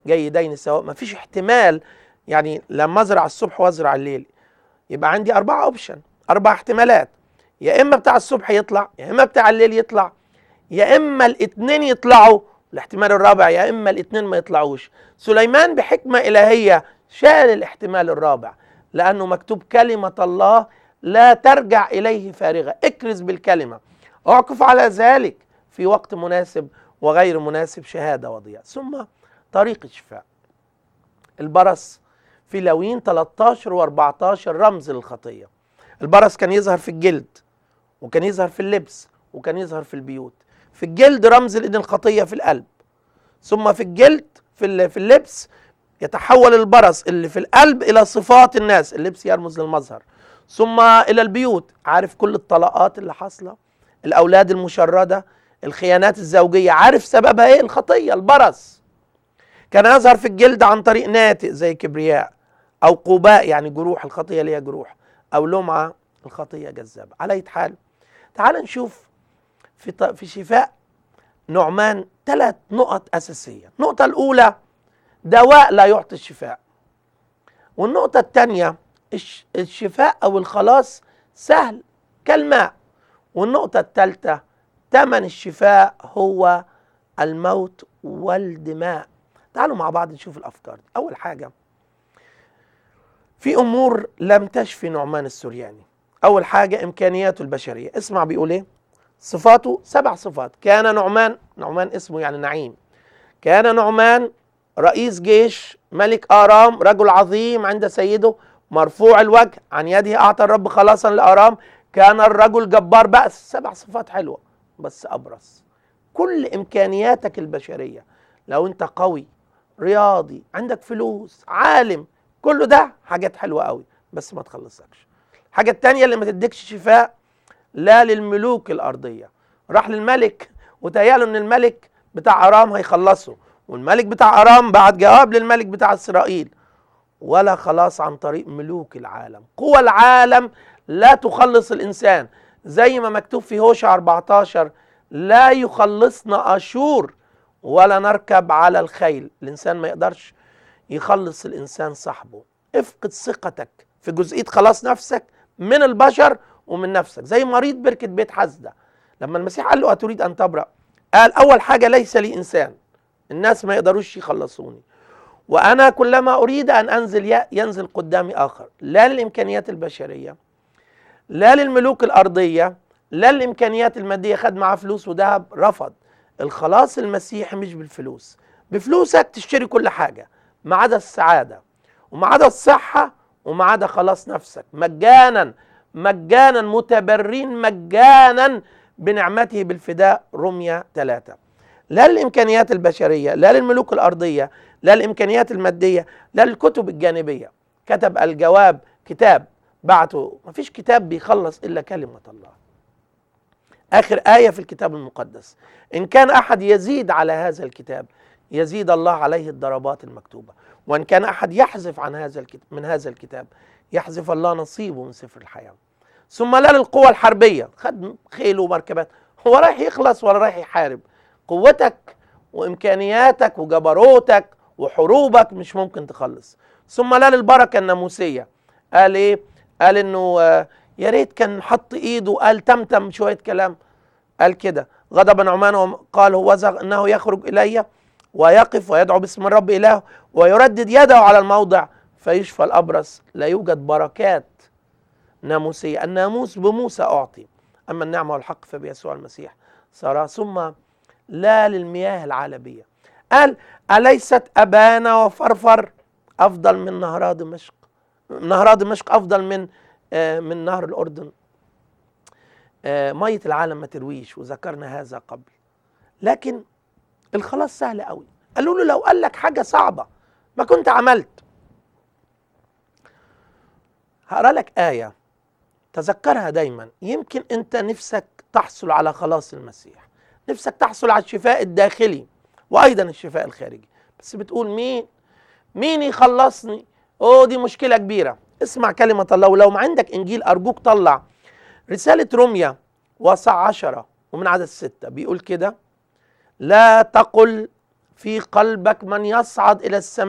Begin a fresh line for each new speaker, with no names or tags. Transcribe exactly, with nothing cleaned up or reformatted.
جيدين سواء، ما فيش احتمال يعني لما ازرع الصبح وازرع الليل يبقى عندي اربعة اوبشن، اربع احتمالات، يا اما بتاع الصبح يطلع، يا اما بتاع الليل يطلع، يا اما الاثنين يطلعوا، الاحتمال الرابع يا اما الاثنين ما يطلعوش. سليمان بحكمة الهية شال الاحتمال الرابع، لانه مكتوب كلمة الله لا ترجع اليه فارغة. اكرز بالكلمة، اعكف على ذلك في وقت مناسب وغير مناسب، شهادة وضياء. ثم طريق الشفاء. البرص في لاويين ثلاثة عشر و14 رمز للخطية. البرص كان يظهر في الجلد، وكان يظهر في اللبس، وكان يظهر في البيوت. في الجلد رمز لأن الخطية في القلب، ثم في الجلد في في اللبس يتحول البرص اللي في القلب إلى صفات الناس، اللبس يرمز للمظهر، ثم إلى البيوت. عارف كل الطلاقات اللي حاصلة، الأولاد المشردة، الخيانات الزوجية، عارف سببها إيه؟ الخطية، البرص. كان يظهر في الجلد عن طريق ناتئ زي كبرياء، أو قباء يعني جروح، الخطية ليها جروح، أو لمعة، الخطية جذابة. على أي حال تعال نشوف في في شفاء نعمان ثلاث نقط أساسية. النقطة الأولى دواء لا يعطي الشفاء، والنقطة الثانية الشفاء أو الخلاص سهل كالماء، والنقطة الثالثة ثمن الشفاء هو الموت والدماء. تعالوا مع بعض نشوف الأفكار دي. أول حاجة، في أمور لم تشفي نعمان السورياني. أول حاجة إمكانياته البشرية. اسمع بيقول إيه؟ صفاته سبع صفات. كان نعمان، نعمان اسمه يعني نعيم، كان نعمان رئيس جيش ملك آرام، رجل عظيم عند سيده، مرفوع الوجه، عن يده أعطى الرب خلاصا لآرام، كان الرجل جبار بأس. سبع صفات حلوة بس أبرص. كل إمكانياتك البشرية، لو أنت قوي، رياضي، عندك فلوس، عالم، كله ده حاجات حلوة قوي بس ما تخلصكش. الحاجة التانية اللي ما تديكش شفاء، لا للملوك الأرضية. راح للملك وتهيأله ان الملك بتاع أرام هيخلصه، والملك بتاع أرام بعت جواب للملك بتاع إسرائيل، ولا خلاص عن طريق ملوك العالم. قوى العالم لا تخلص الإنسان، زي ما مكتوب في هوشع أربعة عشر لا يخلصنا أشور ولا نركب على الخيل. الإنسان ما يقدرش يخلص الإنسان صاحبه. افقد ثقتك في جزئية خلاص نفسك من البشر ومن نفسك. زي مريض بركة بيت حزدة، لما المسيح قال له أتريد أن تبرأ، قال أول حاجة ليس لي إنسان، الناس ما يقدروش يخلصوني، وأنا كلما أريد أن أنزل ينزل قدامي آخر. لا للإمكانيات البشرية، لا للملوك الأرضية، لا للإمكانيات المادية. خد معاه فلوس وذهب، رفض. الخلاص المسيحي مش بالفلوس. بفلوسك تشتري كل حاجة ما عدا السعادة، وما عدا الصحة، وما عدا خلاص نفسك، مجانا مجانا متبرين مجانا بنعمته بالفداء. رمية ثلاثة. لا للإمكانيات البشرية، لا للملوك الأرضية، لا للإمكانيات المادية، لا للكتب الجانبية. كتب الجواب، كتاب بعته، ما فيش كتاب بيخلص إلا كلمة الله. آخر آية في الكتاب المقدس، إن كان أحد يزيد على هذا الكتاب يزيد الله عليه الضربات المكتوبة، وإن كان أحد يحذف عن هذا الكتاب من هذا الكتاب يحذف الله نصيبه من سفر الحياة. ثم لا للقوى الحربية، خد خيل ومركبات، هو رايح يخلص ولا رايح يحارب؟ قوتك وإمكانياتك وجبروتك وحروبك مش ممكن تخلص. ثم لا للبركة الناموسية. قال إيه؟ قال إنه يا ريت كان حط إيده، قال تمتم شوية كلام، قال كده غضب نعمان وقال هو إنه يخرج إلي ويقف ويدعو باسم الرب إله ويردد يده على الموضع فيشفى الأبرص. لا يوجد بركات ناموسية، الناموس بموسى أعطي، أما النعمة والحق فبيسوع المسيح صار. ثم لا للمياه العالمية. قال أليست أبانا وفرفر أفضل من نهر دمشق؟ نهر دمشق أفضل من آه من نهر الأردن. آه مية العالم ما ترويش، وذكرنا هذا قبل. لكن الخلاص سهل قوي. قالوا له لو قال لك حاجة صعبة ما كنت عملت. هقرأ لك آية تذكرها دايما، يمكن أنت نفسك تحصل على خلاص المسيح، نفسك تحصل على الشفاء الداخلي وأيضا الشفاء الخارجي، بس بتقول مين مين يخلصني؟ أوه دي مشكلة كبيرة. اسمع كلمة الله، ولو ما عندك إنجيل أرجوك طلع رسالة رمية وصع عشرة ومن عدد ستة، بيقول كده لا تقل في قلبك من يصعد إلى السماء